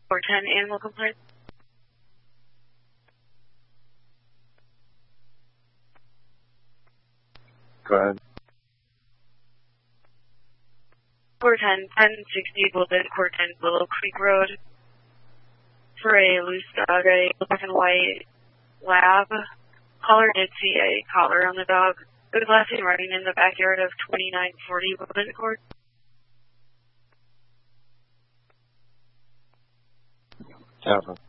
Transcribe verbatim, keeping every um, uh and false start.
four ten animal complaint. Go ahead. four ten, ten sixty Bullhead, four ten Willow Creek Road. For a loose dog, a black and white lab. Caller did see a collar on the dog. It was last seen running in the backyard of twenty-nine forty Woodland Court. Copy.